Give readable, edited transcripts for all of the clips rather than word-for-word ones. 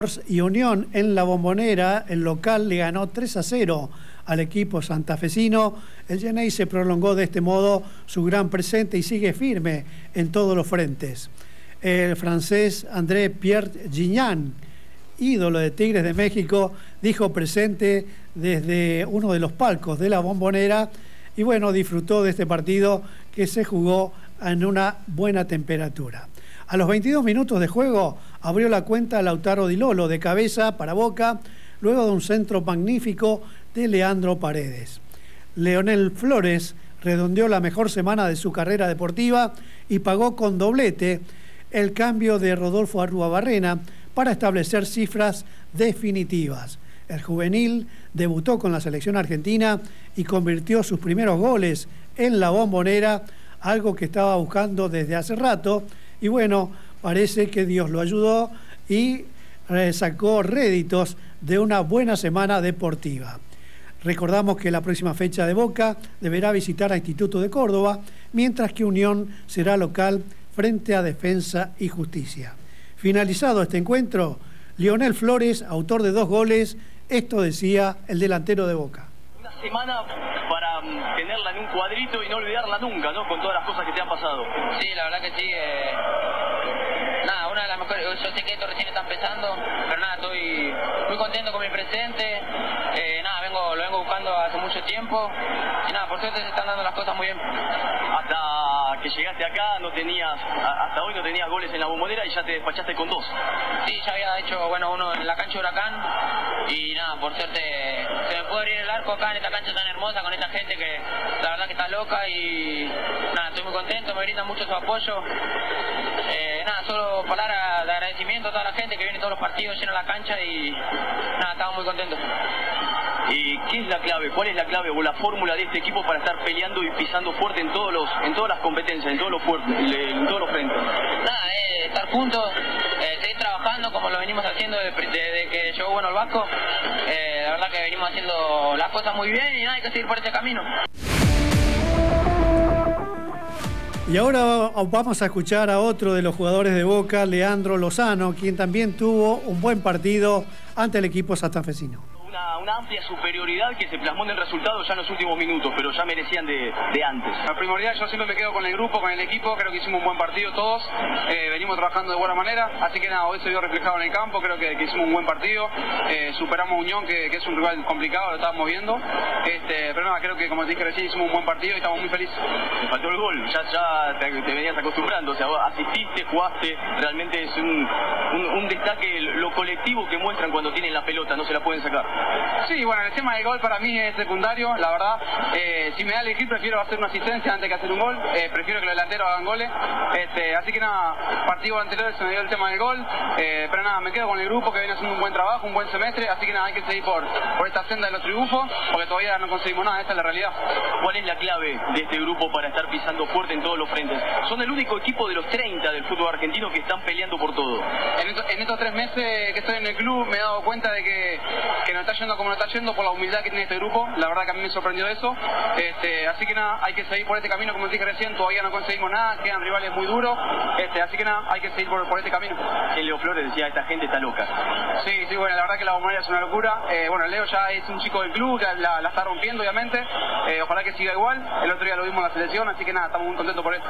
Y Unión en la Bombonera, el local le ganó 3-0 al equipo santafesino. El Xeneize se prolongó de este modo su gran presente y sigue firme en todos los frentes. El francés André Pierre Gignac, ídolo de Tigres de México, dijo presente desde uno de los palcos de la Bombonera y bueno, disfrutó de este partido que se jugó en una buena temperatura. A los 22 minutos de juego abrió la cuenta Lautaro Di Lolo de cabeza para Boca, luego de un centro magnífico de Leandro Paredes. Leonel Flores redondeó la mejor semana de su carrera deportiva y pagó con doblete el cambio de Rodolfo Arruabarrena para establecer cifras definitivas. El juvenil debutó con la selección argentina y convirtió sus primeros goles en la Bombonera, algo que estaba buscando desde hace rato. Y bueno, parece que Dios lo ayudó y sacó réditos de una buena semana deportiva. Recordamos que la próxima fecha de Boca deberá visitar a Instituto de Córdoba, mientras que Unión será local frente a Defensa y Justicia. Finalizado este encuentro, Leonel Flores, autor de 2 goles, esto decía el delantero de Boca. Una semana para tenerla en un cuadrito y no olvidarla nunca, ¿no? Con todas las cosas que te han pasado. Sí, la verdad que sí. Nada, una de las mejores. Yo sé que esto recién está empezando, pero nada, estoy muy contento con mi presente. Nada, lo vengo buscando hace mucho tiempo. Y nada, por suerte se están dando las cosas muy bien. Hasta que llegaste acá hasta hoy no tenías goles en la Bombonera y ya te despachaste con 2. Sí, ya había hecho uno en la cancha Huracán y nada, por suerte se me pudo abrir el arco acá en esta cancha tan hermosa con esta gente que la verdad que está loca y nada, estoy muy contento, me brindan mucho su apoyo. Nada, solo palabras de agradecimiento a toda la gente que viene todos los partidos, llena la cancha y nada, estamos muy contentos. ¿Y qué es la clave? ¿Cuál es la clave o la fórmula de este equipo para estar peleando y pisando fuerte en todas las competencias, en todos los frentes? Nada, estar juntos, seguir trabajando como lo venimos haciendo desde que llegó el Vasco. La verdad que venimos haciendo las cosas muy bien y nada, hay que seguir por este camino. Y ahora vamos a escuchar a otro de los jugadores de Boca, Leandro Lozano, quien también tuvo un buen partido ante el equipo santafesino. Una amplia superioridad que se plasmó en el resultado ya en los últimos minutos, pero ya merecían de antes. La primordial, yo siempre me quedo con el grupo, con el equipo, creo que hicimos un buen partido todos, venimos trabajando de buena manera, así que nada, hoy se vio reflejado en el campo, creo que hicimos un buen partido, superamos a Unión, que es un rival complicado, lo estábamos viendo, pero nada, creo que como te dije recién hicimos un buen partido y estamos muy felices. Te faltó el gol, ya te venías acostumbrando, o sea, asististe, jugaste, realmente es un destaque lo colectivo que muestran cuando tienen la pelota, no se la pueden sacar. Sí, bueno, el tema del gol para mí es secundario, la verdad. Si me da a elegir, prefiero hacer una asistencia antes que hacer un gol. Prefiero que los delanteros hagan goles. Así que nada, partido anterior se me dio el tema del gol. Pero nada, me quedo con el grupo que viene haciendo un buen trabajo, un buen semestre. Así que nada, hay que seguir por esta senda de los triunfos, porque todavía no conseguimos nada, esa es la realidad. ¿Cuál es la clave de este grupo para estar pisando fuerte en todos los frentes? Son el único equipo de los 30 del fútbol argentino que están peleando por todo. En estos 3 meses que estoy en el club me he dado cuenta de que no está yendo como no está yendo por la humildad que tiene este grupo. La verdad que a mí me sorprendió eso. Así que nada, hay que seguir por este camino, como dije recién, todavía no conseguimos nada, quedan rivales muy duros. Así que nada, hay que seguir por este camino. El Leo Flores decía, esta gente está loca. Sí, bueno, la verdad que la Bombonera es una locura. Leo ya es un chico del club, la está rompiendo obviamente. Ojalá que siga igual. El otro día lo vimos en la selección, así que nada, estamos muy contentos por eso.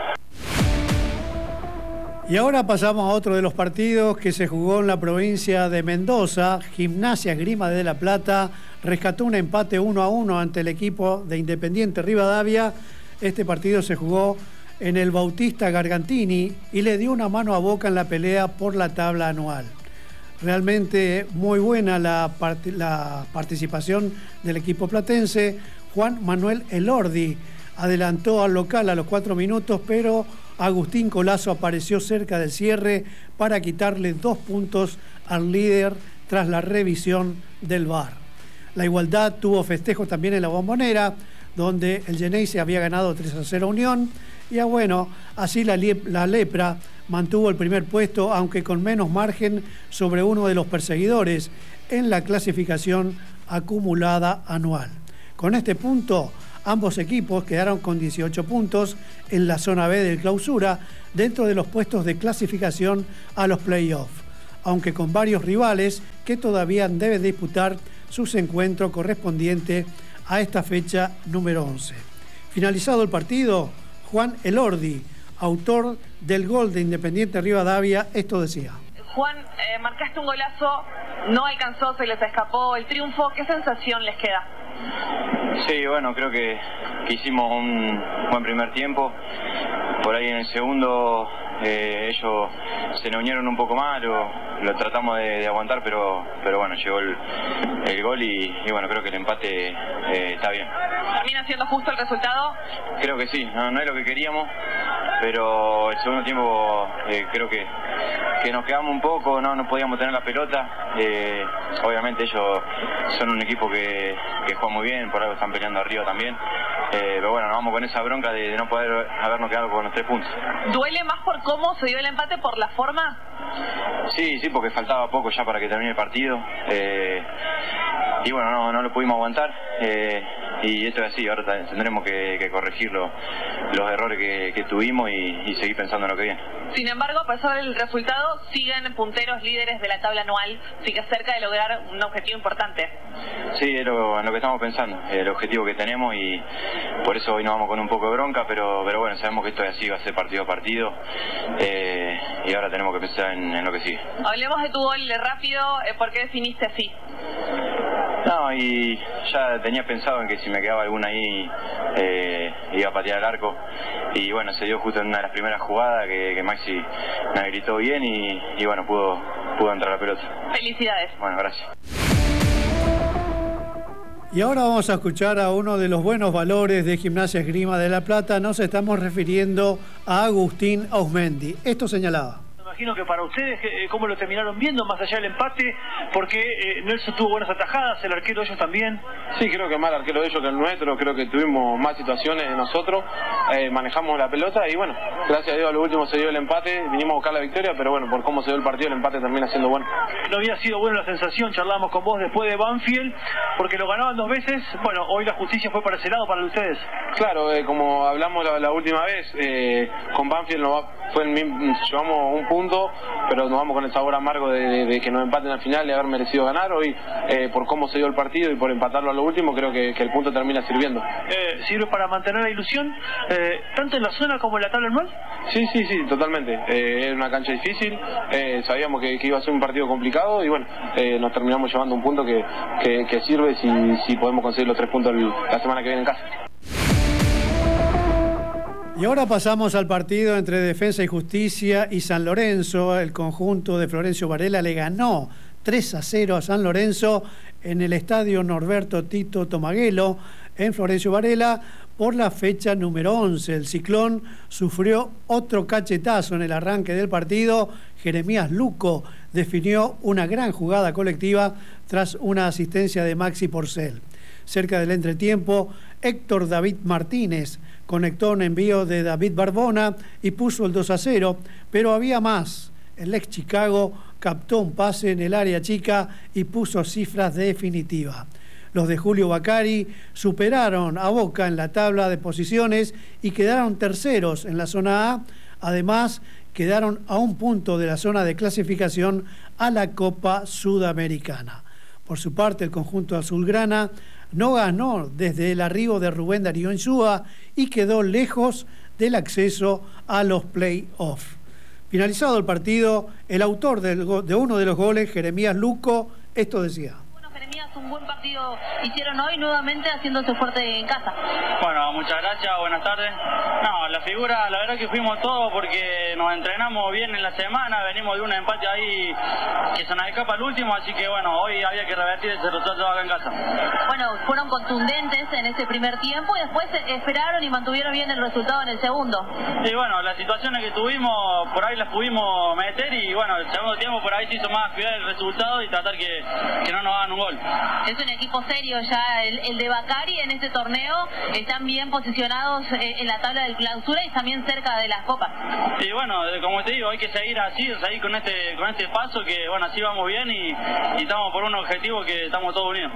Y ahora pasamos a otro de los partidos que se jugó en la provincia de Mendoza. Gimnasia Esgrima de La Plata rescató un empate 1-1 ante el equipo de Independiente Rivadavia. Este partido se jugó en el Bautista Gargantini y le dio una mano a Boca en la pelea por la tabla anual. Realmente muy buena la participación del equipo platense. Juan Manuel Elordi adelantó al local a los 4 minutos, pero Agustín Colazo apareció cerca del cierre para quitarle 2 puntos al líder tras la revisión del VAR. La igualdad tuvo festejo también en la Bombonera, donde el Xeneize había ganado 3-0 a Unión, y así la Lepra mantuvo el primer puesto, aunque con menos margen sobre uno de los perseguidores en la clasificación acumulada anual. Con este punto, ambos equipos quedaron con 18 puntos en la zona B del clausura, dentro de los puestos de clasificación a los playoffs. aunque con varios rivales que todavía deben disputar sus encuentros correspondientes a esta fecha número 11. Finalizado el partido, Juan Elordi, autor del gol de Independiente Rivadavia, esto decía. Juan, marcaste un golazo, no alcanzó, se les escapó el triunfo. ¿Qué sensación les queda? Sí, bueno, creo que hicimos un buen primer tiempo. Por ahí en el segundo ellos se nos unieron un poco más, lo tratamos de aguantar, pero bueno, llegó el gol y bueno, creo que el empate está bien. ¿Termina siendo justo el resultado? Creo que sí, no es lo que queríamos, pero el segundo tiempo creo que nos quedamos un poco, no podíamos tener la pelota. Obviamente ellos son un equipo que juega muy bien, por algo están peleando arriba también. Pero bueno, nos vamos con esa bronca de no poder habernos quedado con los 3 puntos. ¿Duele más por cómo se dio el empate, por la forma? Sí, porque faltaba poco ya para que termine el partido. Y bueno, no lo pudimos aguantar. Y esto es así, ahora tendremos que corregir los errores que tuvimos y seguir pensando en lo que viene. Sin embargo, a pesar del resultado, siguen punteros líderes de la tabla anual, sigue cerca de lograr un objetivo importante. Sí, es en lo que estamos pensando, el objetivo que tenemos, y por eso hoy nos vamos con un poco de bronca, pero bueno, sabemos que esto es así, va a ser partido a partido, y ahora tenemos que pensar en lo que sigue. Hablemos de tu gol rápido, ¿por qué definiste así? No, y ya tenía pensado en que si me quedaba alguna ahí iba a patear el arco, y bueno, se dio justo en una de las primeras jugadas que Maxi me habilitó bien y bueno, pudo entrar la pelota. Felicidades. Bueno, gracias. Y ahora vamos a escuchar a uno de los buenos valores de Gimnasia Esgrima de La Plata. Nos estamos refiriendo a Agustín Ausmendi. Esto señalaba. Imagino que para ustedes, ¿cómo lo terminaron viendo más allá del empate? Porque Nelson tuvo buenas atajadas, el arquero de ellos también. Sí, creo que más el arquero de ellos que el nuestro, creo que tuvimos más situaciones nosotros, manejamos la pelota y bueno, gracias a Dios a lo último se dio el empate, vinimos a buscar la victoria, pero bueno, por cómo se dio el partido, el empate termina siendo bueno. No había sido buena la sensación, charlábamos con vos después de Banfield, porque lo ganaban 2 veces, bueno, hoy la justicia fue para ese lado, para ustedes. Claro, como hablamos la última vez, con Banfield llevamos un punto, pero nos vamos con el sabor amargo de que nos empaten al final y haber merecido ganar. Hoy, por cómo se dio el partido y por empatarlo a lo último, creo que el punto termina sirviendo. ¿Sirve para mantener la ilusión, tanto en la zona como en la tabla anual? Sí, totalmente. Es una cancha difícil, sabíamos que iba a ser un partido complicado y bueno, nos terminamos llevando un punto que sirve si podemos conseguir los 3 puntos la semana que viene en casa. Y ahora pasamos al partido entre Defensa y Justicia y San Lorenzo. El conjunto de Florencio Varela le ganó 3-0 a San Lorenzo en el estadio Norberto Tito Tomaguelo en Florencio Varela por la fecha número 11. El Ciclón sufrió otro cachetazo en el arranque del partido. Jeremías Luco definió una gran jugada colectiva tras una asistencia de Maxi Porcel. Cerca del entretiempo, Héctor David Martínez conectó un envío de David Barbona y puso el 2-0, pero había más. El ex Chicago captó un pase en el área chica y puso cifras definitivas. Los de Julio Bacari superaron a Boca en la tabla de posiciones y quedaron terceros en la zona A. Además, quedaron a un punto de la zona de clasificación a la Copa Sudamericana. Por su parte, el conjunto azulgrana no ganó desde el arribo de Rubén Darío Insúa y quedó lejos del acceso a los play-offs. Finalizado el partido, el autor de uno de los goles, Jeremías Luco, esto decía. Un buen partido hicieron hoy, nuevamente haciéndose fuerte en casa. Bueno, muchas gracias, buenas tardes. No, la figura, la verdad que fuimos todos porque nos entrenamos bien en la semana, venimos de un empate ahí que se nos escapa el último, así que bueno, hoy había que revertir ese resultado acá en casa. Bueno, fueron contundentes en ese primer tiempo y después esperaron y mantuvieron bien el resultado en el segundo. Y bueno, las situaciones que tuvimos, por ahí las pudimos meter y bueno, el segundo tiempo por ahí se hizo más cuidar el resultado y tratar que no nos hagan un gol. Es un equipo serio ya el de Bacari en este torneo, están bien posicionados en la tabla de clausura y también cerca de las copas. Y bueno, como te digo, hay que seguir así, seguir con este paso que bueno, así vamos bien y estamos por un objetivo que estamos todos unidos.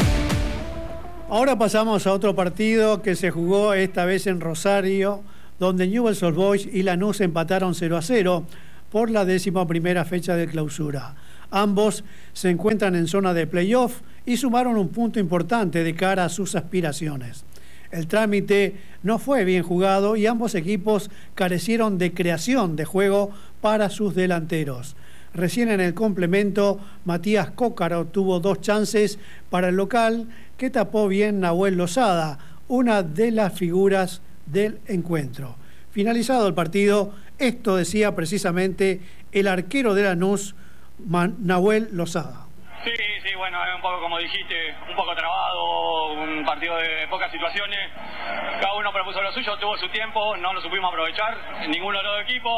Ahora pasamos a otro partido que se jugó esta vez en Rosario, donde Newell's Old Boys y Lanús empataron 0-0. por la 11ª fecha de clausura. Ambos se encuentran en zona de playoff y sumaron un punto importante de cara a sus aspiraciones. El trámite no fue bien jugado y ambos equipos carecieron de creación de juego para sus delanteros. Recién en el complemento, Matías Cócaro tuvo 2 chances para el local que tapó bien Nahuel Lozada, una de las figuras del encuentro. Finalizado el partido, esto decía precisamente el arquero de Lanús, Nahuel Lozada. Sí, bueno, es un poco como dijiste, un poco trabado, un partido de pocas situaciones. Cada uno propuso lo suyo, tuvo su tiempo, no lo supimos aprovechar, ninguno de los dos equipos.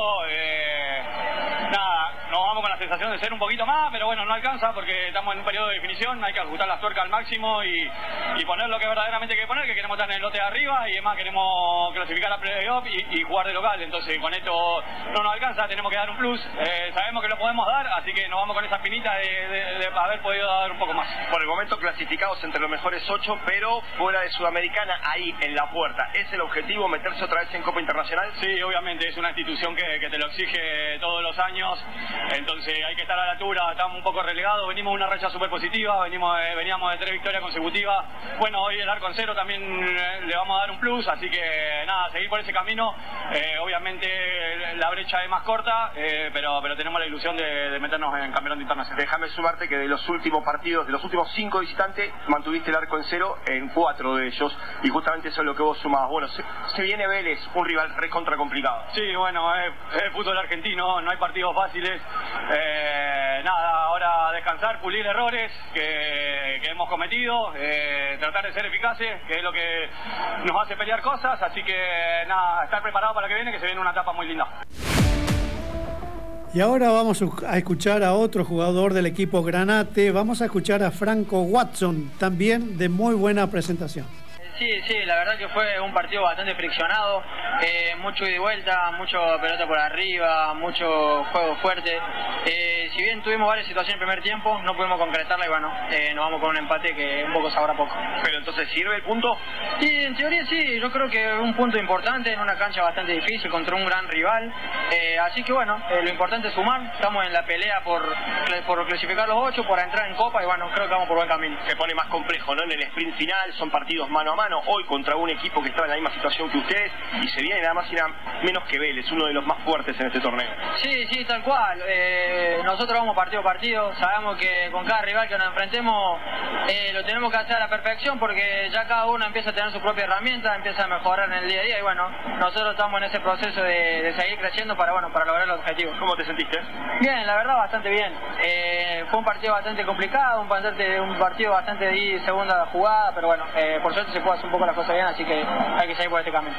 Nada, nos vamos con la sensación de ser un poquito más, pero bueno, no alcanza porque estamos en un periodo de definición, hay que ajustar las tuercas al máximo y poner lo que verdaderamente hay que poner, que queremos estar en el lote de arriba y además queremos clasificar a playoff y jugar de local. Entonces con esto no nos alcanza, tenemos que dar un plus, sabemos que lo podemos dar, así que nos vamos con esa espinita de haber podido dar un poco más. Por el momento clasificados entre los mejores 8, pero fuera de Sudamericana, ahí en la puerta. ¿Es el objetivo meterse otra vez en Copa Internacional? Sí, obviamente, es una institución que te lo exige todos los años, entonces hay que estar a la altura, estamos un poco relegados, venimos de una racha súper positiva, veníamos de 3 victorias consecutivas, bueno, hoy el arco en 0 también le vamos a dar un plus, así que nada, seguir por ese camino, obviamente la brecha es más corta, pero tenemos la ilusión de meternos en campeonato internacional. Déjame sumarte que de los últimos partidos, de los últimos 5 visitantes, mantuviste el arco en 0 en 4 de ellos, y justamente eso es lo que vos sumabas. Bueno, se viene Vélez, un rival recontra complicado. Sí, bueno, es el fútbol argentino, no hay partidos fáciles, nada, ahora descansar, pulir errores que hemos cometido, tratar de ser eficaces, que es lo que nos hace pelear cosas, así que nada, estar preparado para lo que viene, que se viene una etapa muy linda. Y ahora vamos a escuchar a otro jugador del equipo Granate, vamos a escuchar a Franco Watson, también de muy buena presentación. Sí, la verdad que fue un partido bastante friccionado, mucho ida y vuelta, mucho pelota por arriba, mucho juego fuerte. Si bien tuvimos varias situaciones en el primer tiempo, no pudimos concretarla y bueno, nos vamos con un empate que un poco sabor a poco. ¿Pero entonces sirve el punto? Sí, en teoría sí, yo creo que es un punto importante en una cancha bastante difícil contra un gran rival, así que bueno, lo importante es sumar, estamos en la pelea por clasificar los 8, por entrar en Copa y bueno, creo que vamos por buen camino. Se pone más complejo, ¿no? En el sprint final son partidos mano a mano, hoy contra un equipo que estaba en la misma situación que ustedes y se viene nada más y nada menos que Vélez, uno de los más fuertes en este torneo. Sí, tal cual, nosotros vamos partido a partido, sabemos que con cada rival que nos enfrentemos lo tenemos que hacer a la perfección porque ya cada uno empieza a tener su propia herramienta, empieza a mejorar en el día a día y bueno, nosotros estamos en ese proceso de seguir creciendo para lograr los objetivos. ¿Cómo te sentiste? Bien, la verdad bastante bien, fue un partido bastante complicado, un partido bastante de segunda jugada, pero bueno, por suerte se puede hacer un poco las cosas bien, así que hay que seguir por este camino.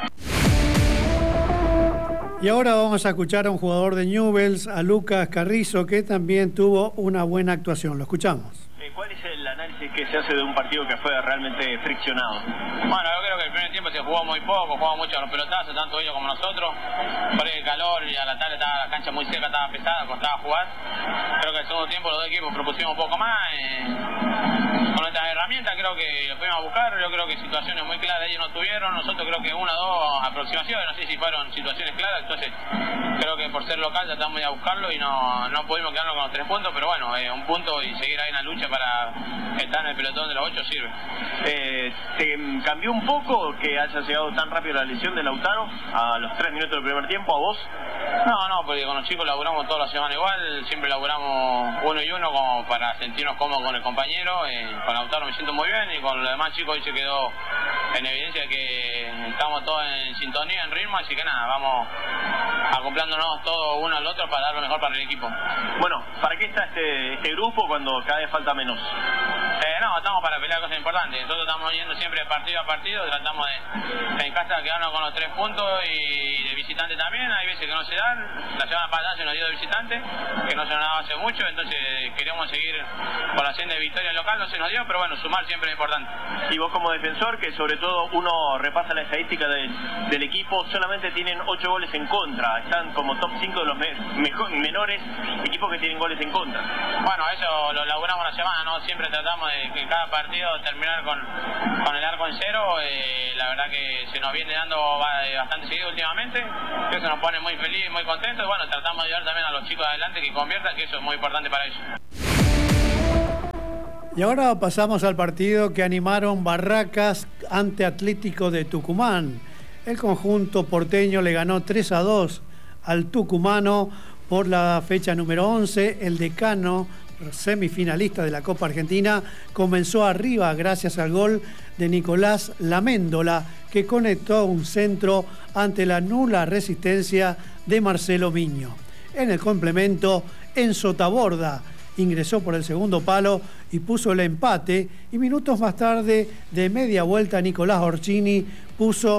Y ahora vamos a escuchar a un jugador de Newell's, a Lucas Carrizo, que también tuvo una buena actuación. Lo escuchamos. ¿Cuál es el análisis que se hace de un partido que fue realmente friccionado? Bueno, yo creo que el primer tiempo se jugó muy poco, jugaba mucho a los pelotazos, tanto ellos como nosotros. Por el calor y a la tarde estaba la cancha muy seca, estaba pesada, costaba jugar. Creo que el segundo tiempo los dos equipos propusimos un poco más. Con nuestras herramientas creo que lo fuimos a buscar, yo creo que situaciones muy claras ellos no tuvieron, nosotros creo que 1 o 2 aproximaciones, no sé si fueron situaciones claras, entonces creo que por ser local tratamos de a buscarlo y no pudimos quedarnos con los 3 puntos, pero bueno, un punto y seguir ahí en la lucha para estar en el pelotón de los 8 sirve. ¿Te cambió un poco que haya llegado tan rápido la lesión de Lautaro a los 3 minutos del primer tiempo a vos? No, porque con los chicos laburamos toda la semana igual, siempre laburamos 1 y 1 como para sentirnos cómodos con el compañero, con Lautaro me siento muy bien y con los demás chicos hoy se quedó en evidencia que estamos todos en sintonía, en ritmo, así que nada, vamos acoplándonos todos uno al otro para dar lo mejor para el equipo. Bueno, ¿para qué está este grupo cuando cada vez falta menos? No, estamos para pelear cosas importantes. Nosotros estamos yendo siempre partido a partido, tratamos de en casa quedarnos con los 3 puntos y de visitante también. Hay veces que no se dan. La semana pasada se nos dio de visitante, que no se nos daba hace mucho, entonces queremos seguir por la senda de victoria local, no se nos dio, pero bueno, sumar siempre es importante. Y vos como defensor, que sobre todo uno repasa la estadística del equipo, solamente tienen 8 goles en contra, están como top 5 de los menores equipos que tienen goles en contra. Bueno, eso lo laburamos la semana, ¿no? Siempre tratamos de que en cada partido terminar con el arco en cero. La verdad que se nos viene dando bastante seguido últimamente, que eso nos pone muy felices, muy contentos. Y bueno, tratamos de ayudar también a los chicos adelante que conviertan, que eso es muy importante para ellos. Y ahora pasamos al partido que animaron Barracas ante Atlético de Tucumán. El conjunto porteño le ganó 3-2 al tucumano por la fecha número 11. El decano, semifinalista de la Copa Argentina, comenzó arriba gracias al gol de Nicolás Laméndola, que conectó un centro ante la nula resistencia de Marcelo Miño. En el complemento, Enzo Taborda ingresó por el segundo palo y puso el empate, y minutos más tarde, de media vuelta, Nicolás Orcini puso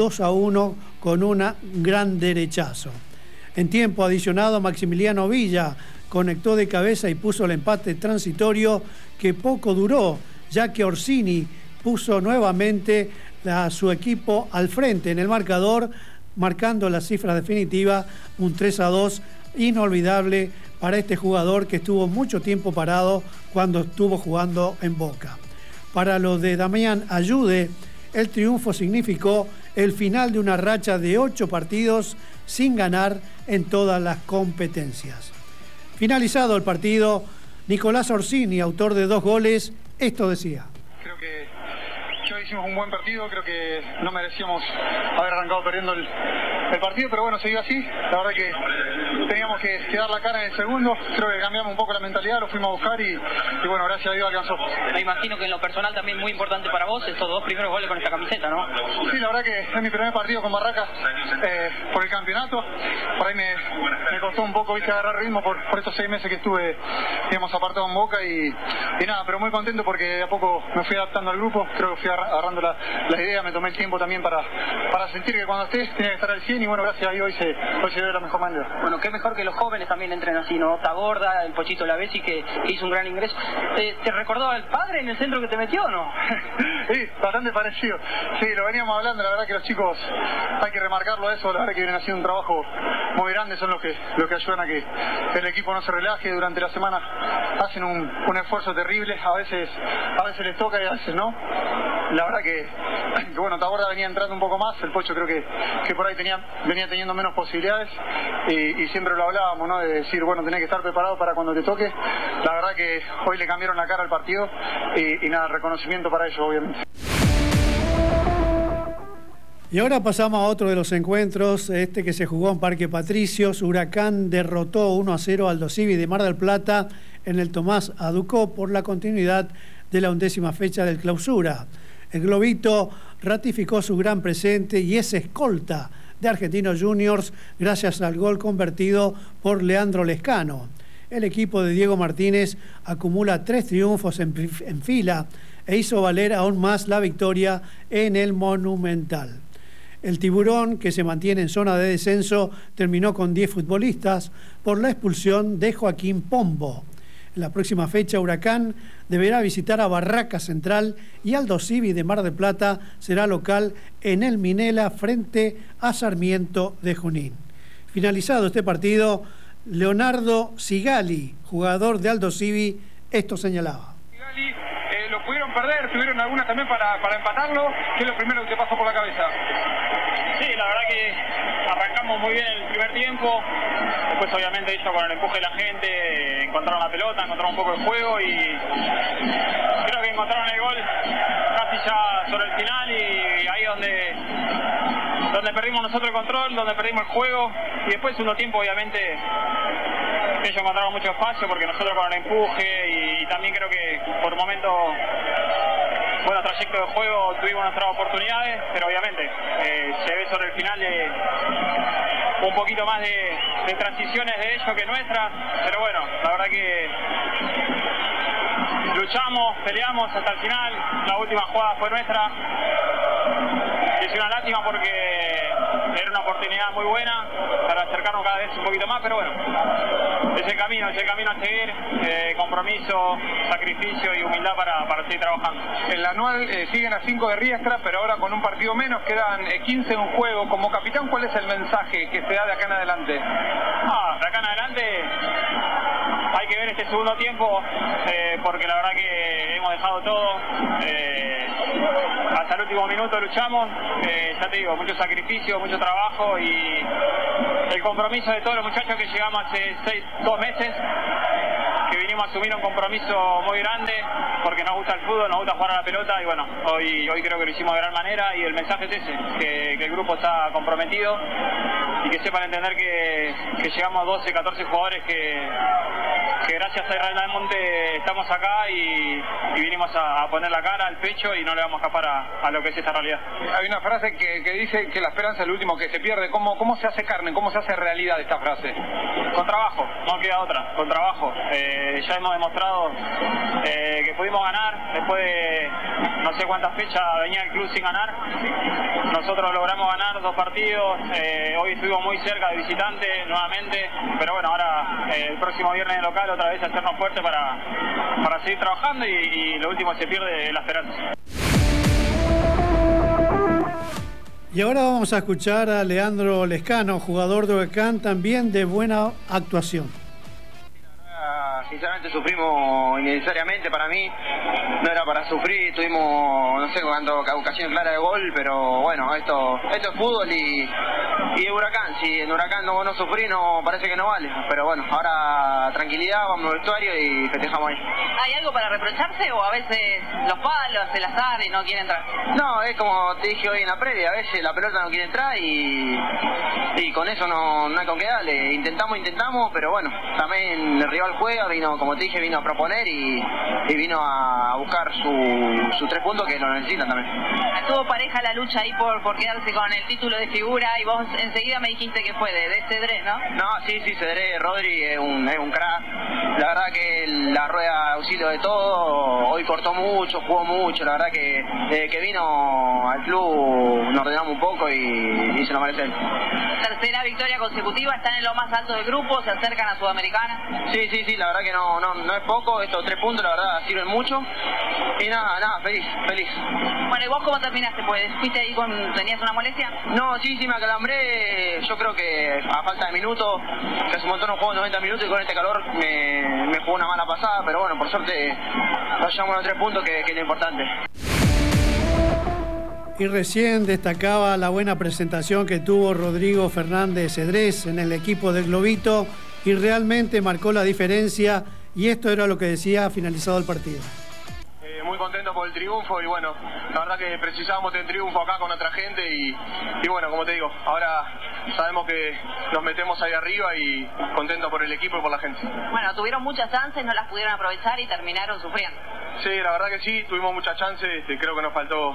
2-1 con un gran derechazo. En tiempo adicionado, Maximiliano Villa conectó de cabeza y puso el empate transitorio, que poco duró, ya que Orcini puso nuevamente a su equipo al frente en el marcador, marcando la cifra definitiva, un 3-2 inolvidable para este jugador que estuvo mucho tiempo parado cuando estuvo jugando en Boca. Para los de Damián Ayude, el triunfo significó el final de una racha de 8 partidos sin ganar en todas las competencias. Finalizado el partido, Nicolás Orcini, autor de 2 goles, esto decía: creo que hoy hicimos un buen partido, creo que no merecíamos haber arrancado perdiendo el partido, pero bueno, se dio así. La verdad que teníamos que dar la cara en el segundo, creo que cambiamos un poco la mentalidad, lo fuimos a buscar y bueno, gracias a Dios alcanzó. Me imagino que en lo personal también muy importante para vos estos 2 primeros goles con esta camiseta, ¿no? Sí, la verdad que es mi primer partido con Barracas por el campeonato. Por ahí me costó un poco, viste, agarrar ritmo por estos 6 meses que estuve, digamos, apartado en Boca y nada, pero muy contento porque de a poco me fui adaptando al grupo, creo que fui agarrando la idea, me tomé el tiempo también para sentir que cuando estés tenía que estar al 100 y bueno, gracias a Dios hoy se dio de la mejor manera. Bueno, qué mejor que los jóvenes también entren así, ¿no? Taborda, el Pochito Lavesi que hizo un gran ingreso. ¿Te recordó al padre en el centro que te metió o no? Sí, bastante parecido. Sí, lo veníamos hablando, la verdad que los chicos, hay que remarcarlo eso, la verdad que vienen haciendo un trabajo muy grande, son los que ayudan a que el equipo no se relaje durante la semana, hacen un esfuerzo terrible, a veces les toca y a veces no. La verdad que bueno, Taborda venía entrando un poco más, el Pocho creo que por ahí venía teniendo menos posibilidades y siempre lo hablábamos, ¿no? De decir, bueno, tenés que estar preparado para cuando te toque. La verdad que hoy le cambiaron la cara al partido y nada, reconocimiento para ellos, obviamente. Y ahora pasamos a otro de los encuentros, que se jugó en Parque Patricios. Huracán derrotó 1-0 al Aldosivi de Mar del Plata en el Tomás Aducó por la continuidad de la 11ª fecha del Clausura. El Globito ratificó su gran presente y es escolta de Argentinos Juniors gracias al gol convertido por Leandro Lescano. El equipo de Diego Martínez acumula 3 triunfos en fila e hizo valer aún más la victoria en el Monumental. El Tiburón, que se mantiene en zona de descenso, terminó con 10 futbolistas por la expulsión de Joaquín Pombo. En la próxima fecha, Huracán deberá visitar a Barracas Central y Aldosivi de Mar del Plata será local en el Minela frente a Sarmiento de Junín. Finalizado este partido, Leonardo Sigali, jugador de Aldosivi, esto señalaba. Sigali, lo pudieron perder, tuvieron algunas también para empatarlo. ¿Qué es lo primero que te pasó por la cabeza? Sí, la verdad que arrancamos muy bien el primer tiempo. Después, obviamente, ellos con el empuje de la gente encontraron la pelota, encontraron un poco el juego y creo que encontraron el gol casi ya sobre el final y ahí donde perdimos nosotros el control, donde perdimos el juego y después, segundo tiempo, obviamente, ellos encontraron mucho espacio porque nosotros con el empuje y también creo que por momentos, bueno, trayecto de juego tuvimos nuestras oportunidades, pero obviamente se ve sobre el final un poquito más de transiciones de ellos que nuestras, pero bueno, la verdad que luchamos, peleamos hasta el final, la última jugada fue nuestra, es una lástima porque era una oportunidad muy buena para acercarnos cada vez un poquito más, pero bueno, es el camino a seguir, compromiso, sacrificio y humildad para seguir trabajando. En la anual siguen a 5 de Riestra, pero ahora con un partido menos, quedan 15 en un juego. Como capitán, ¿cuál es el mensaje que se da de acá en adelante? De acá en adelante hay que ver este segundo tiempo, porque la verdad que hemos dejado todo. Hasta el último minuto luchamos, ya te digo, mucho sacrificio, mucho trabajo y el compromiso de todos los muchachos que llegamos hace 2 meses, que vinimos a asumir un compromiso muy grande porque nos gusta el fútbol, nos gusta jugar a la pelota y bueno, hoy creo que lo hicimos de gran manera y el mensaje es ese, que el grupo está comprometido y que sepan entender que llegamos a 12, 14 jugadores que gracias a Israel Monte estamos acá y vinimos a poner la cara al pecho y no le vamos a escapar a lo que es esta realidad. Hay una frase que dice que la esperanza es lo último que se pierde. ¿Cómo se hace carne? ¿Cómo se hace realidad esta frase? Con trabajo, no queda otra, con trabajo. Ya hemos demostrado que pudimos ganar después de no sé cuántas fechas venía el club sin ganar. Nosotros logramos ganar 2 partidos, hoy estuvimos muy cerca de visitante nuevamente, pero bueno, ahora el próximo viernes de local otra vez hacernos fuerte para seguir trabajando y lo último se pierde la esperanza. Y ahora vamos a escuchar a Leandro Lescano, jugador de Huracán, también de buena actuación. Sinceramente sufrimos innecesariamente, para mí no era para sufrir, tuvimos no sé cuánto ocasión clara de gol, pero bueno, esto es fútbol y Huracán, si en Huracán no sufrí, no parece que no vale, pero bueno, ahora tranquilidad, vamos al vestuario y festejamos ahí. ¿Hay algo para reprocharse o a veces los palos, el azar y no quiere entrar? No, es como te dije hoy en la previa, a veces la pelota no quiere entrar y con eso no hay con qué darle, intentamos, pero bueno, también el rival juega, como te dije, vino a proponer y vino a buscar sus 3 puntos que lo necesitan también. Estuvo pareja la lucha ahí por quedarse con el título de figura y vos enseguida me dijiste que fue de Cedré, ¿no? No, sí, Cedré, Rodri es un crack. La verdad que la rueda de auxilio de todo, hoy cortó mucho, jugó mucho, la verdad que desde que vino al club nos ordenamos un poco y se lo merece él. Tercera victoria consecutiva, están en lo más alto del grupo, se acercan a Sudamericana. Sí, la verdad que no es poco, estos 3 puntos la verdad sirven mucho y nada, feliz. Bueno, ¿y vos cómo terminaste? Pues fuiste ahí ¿tenías una molestia? No, sí, me acalambré, yo creo que a falta de minutos, que hace un montón no juego 90 minutos y con este calor me jugó una mala pasada, pero bueno, por suerte nos llevamos los 3 puntos que es lo importante. Y recién destacaba la buena presentación que tuvo Rodrigo Fernández Cedrés en el equipo del Globito y realmente marcó la diferencia y esto era lo que decía finalizado el partido. Muy contento por el triunfo y bueno, la verdad que precisábamos del triunfo acá con nuestra gente y bueno, como te digo, ahora sabemos que nos metemos ahí arriba y contento por el equipo y por la gente. Bueno, tuvieron muchas chances, no las pudieron aprovechar y terminaron sufriendo. Sí, la verdad que sí, tuvimos muchas chances, creo que nos faltó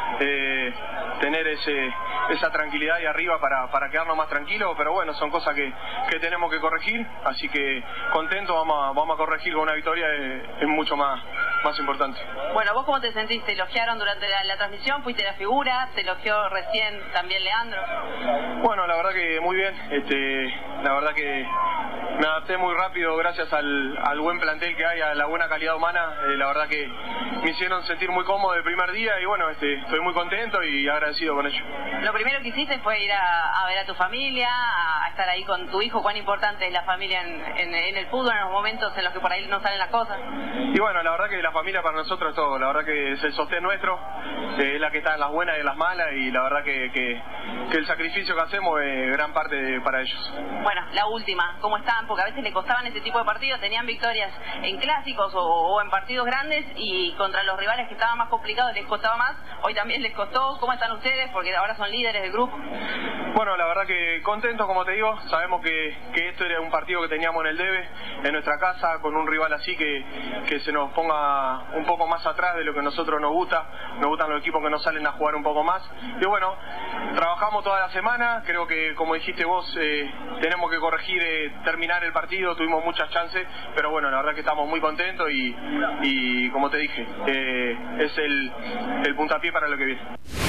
tener esa tranquilidad ahí arriba para quedarnos más tranquilos, pero bueno, son cosas que tenemos que corregir, así que contento, vamos a corregir con una victoria, es mucho más importante. Bueno, ¿vos cómo te sentiste? ¿Elogiaron durante la transmisión? ¿Fuiste la figura? ¿Te elogió recién también Leandro? Bueno, la verdad que muy bien, la verdad que me adapté muy rápido gracias al buen plantel que hay, a la buena calidad humana, la verdad que me hicieron sentir muy cómodo el primer día y bueno, estoy muy contento y agradecido con ello. Lo primero que hiciste fue ir a ver a tu familia, a estar ahí con tu hijo. ¿Cuán importante es la familia en el fútbol, en los momentos en los que por ahí no salen las cosas? Y bueno, la verdad que la familia para nosotros es todo, la verdad que es el sostén nuestro, es la que está en las buenas y en las malas y la verdad que el sacrificio que hacemos es gran parte para ellos. Bueno, la última, ¿cómo están? Porque a veces le costaban ese tipo de partidos, tenían victorias en clásicos o en partidos grandes y contra los rivales que estaban más complicados les costaba más, hoy también les costó. ¿Cómo están ustedes? Porque ahora son líderes del grupo. Bueno, la verdad que contentos, como te digo, sabemos que esto era un partido que teníamos en el debe, en nuestra casa, con un rival así que se nos ponga un poco más atrás de lo que a nosotros nos gustan los equipos que nos salen a jugar un poco más, y bueno, trabajamos toda la semana, creo que como dijiste vos, tenemos que corregir, terminar el partido, tuvimos muchas chances, pero bueno, la verdad que estamos muy contentos y como te dije, es el puntapié para lo que viene.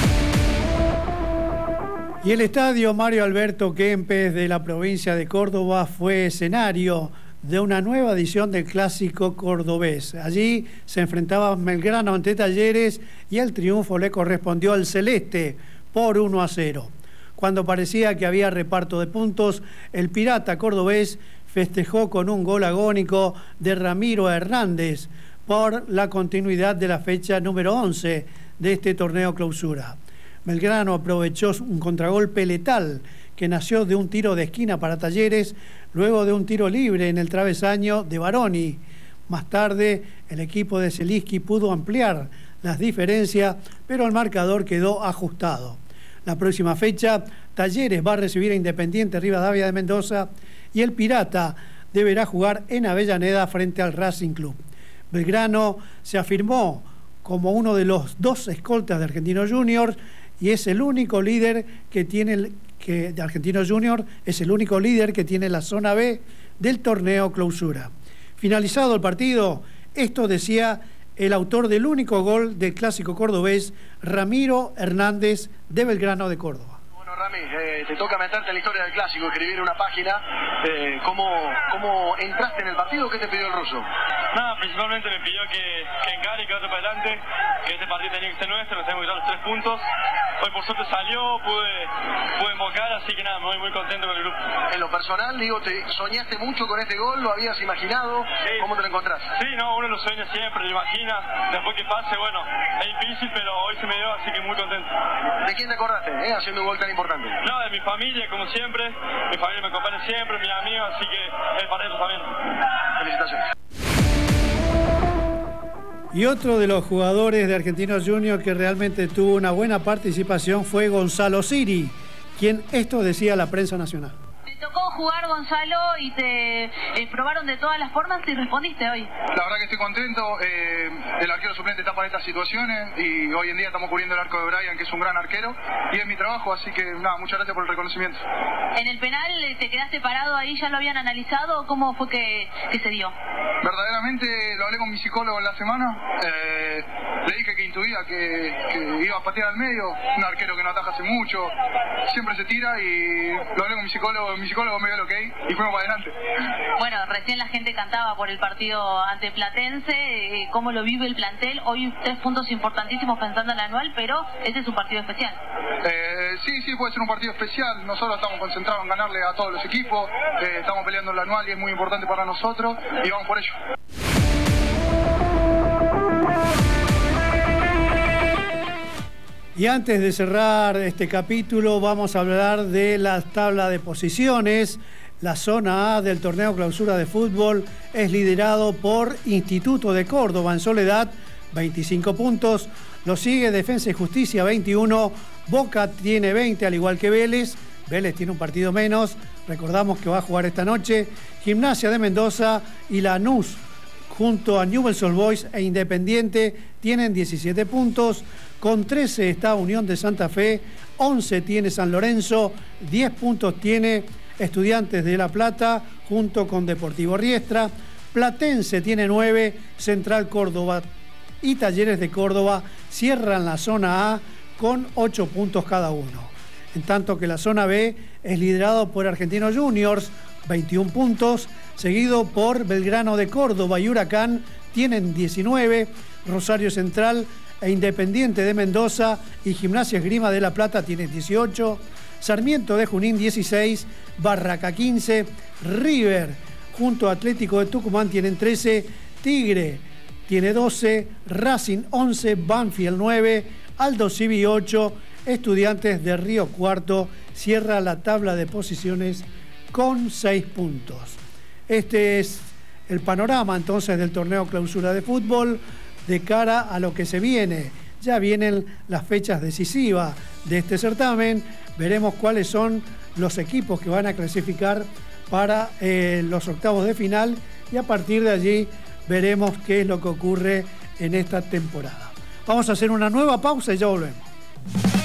Y el estadio Mario Alberto Kempes de la provincia de Córdoba fue escenario de una nueva edición del Clásico Cordobés. Allí se enfrentaba Belgrano ante Talleres y el triunfo le correspondió al celeste por 1-0. Cuando parecía que había reparto de puntos, el Pirata Cordobés festejó con un gol agónico de Ramiro Hernández por la continuidad de la fecha número 11 de este torneo clausura. Belgrano aprovechó un contragolpe letal que nació de un tiro de esquina para Talleres, luego de un tiro libre en el travesaño de Baroni. Más tarde, el equipo de Zielinski pudo ampliar las diferencias, pero el marcador quedó ajustado. La próxima fecha, Talleres va a recibir a Independiente Rivadavia de Mendoza y el Pirata deberá jugar en Avellaneda frente al Racing Club. Belgrano se afirmó como uno de los 2 escoltas de Argentinos Juniors y es el único líder que tiene de Argentinos Juniors, es el único líder que tiene la zona B del torneo clausura. Finalizado el partido, esto decía el autor del único gol del clásico cordobés, Ramiro Hernández, de Belgrano de Córdoba. Rami, te toca meterte en la historia del clásico, escribir una página. ¿Cómo entraste en el partido? ¿Qué te pidió el ruso? Nada, principalmente me pidió que encare y que vaya para adelante, que este partido tenía que ser nuestro, nos tenemos que dar los 3 puntos. Hoy por suerte salió, pude invocar, así que nada, me voy muy contento con el grupo. En lo personal, digo, ¿te soñaste mucho con este gol? ¿Lo habías imaginado? Sí. ¿Cómo te lo encontrás? Sí, no, uno lo sueña siempre, lo imagina. Después que pase, bueno, es difícil, pero hoy se me dio, así que muy contento. ¿De quién te acordaste, haciendo un gol tan importante? No, de mi familia, como siempre. Mi familia me acompaña siempre, mis amigos, así que es para ellos también. Felicitaciones. Y otro de los jugadores de Argentinos Juniors que realmente tuvo una buena participación fue Gonzalo Siri, quien esto decía a la prensa nacional. Tocó jugar, Gonzalo, y te probaron de todas las formas y respondiste hoy. La verdad que estoy contento. El arquero suplente está para estas situaciones y hoy en día estamos cubriendo el arco de Brian, que es un gran arquero, y es mi trabajo, así que nada, muchas gracias por el reconocimiento. ¿En el penal te quedaste parado ahí? ¿Ya lo habían analizado o cómo fue que se dio? Verdaderamente lo hablé con mi psicólogo en la semana. Le dije que intuía que iba a patear al medio, un arquero que no ataja hace mucho, siempre se tira, y lo hablé con mi psicólogo me dio el ok y fuimos para adelante. Bueno, recién la gente cantaba por el partido ante Platense, ¿cómo lo vive el plantel? Hoy 3 puntos importantísimos pensando en el anual, pero ese es un partido especial. Sí, puede ser un partido especial. Nosotros estamos concentrados en ganarle a todos los equipos, estamos peleando el anual y es muy importante para nosotros y vamos por ello. Y antes de cerrar este capítulo vamos a hablar de la tabla de posiciones. La zona A del torneo clausura de fútbol es liderado por Instituto de Córdoba en Soledad, 25 puntos. Lo sigue Defensa y Justicia, 21. Boca tiene 20, al igual que Vélez. Vélez tiene un partido menos. Recordamos que va a jugar esta noche. Gimnasia de Mendoza y Lanús, junto a Newell's Old Boys e Independiente, tienen 17 puntos. Con 13 está Unión de Santa Fe, 11 tiene San Lorenzo, 10 puntos tiene Estudiantes de La Plata, junto con Deportivo Riestra. Platense tiene 9, Central Córdoba y Talleres de Córdoba cierran la zona A con 8 puntos cada uno. En tanto que la zona B es liderado por Argentinos Juniors, 21 puntos, seguido por Belgrano de Córdoba y Huracán, tienen 19, Rosario Central e Independiente de Mendoza y Gimnasia Esgrima de La Plata tienen 18, Sarmiento de Junín 16, Barraca 15, River junto a Atlético de Tucumán tienen 13, Tigre tiene 12, Racing 11, Banfield 9, Aldo Civi 8, Estudiantes de Río Cuarto cierra la tabla de posiciones con 6 puntos. Este es el panorama entonces del torneo clausura de fútbol de cara a lo que se viene. Ya vienen las fechas decisivas de este certamen. Veremos cuáles son los equipos que van a clasificar para los octavos de final y a partir de allí veremos qué es lo que ocurre en esta temporada. Vamos a hacer una nueva pausa y ya volvemos.